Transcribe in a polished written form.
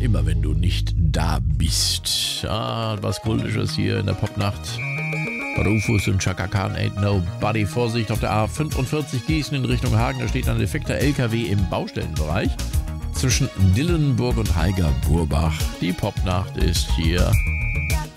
immer wenn du nicht da bist. Was Kultisches hier in der Popnacht. Rufus und Chaka Khan, Ain't Nobody. Vorsicht auf der A45 Gießen in Richtung Hagen. Da steht ein defekter LKW im Baustellenbereich zwischen Dillenburg und Heiger-Burbach. Die Popnacht ist hier.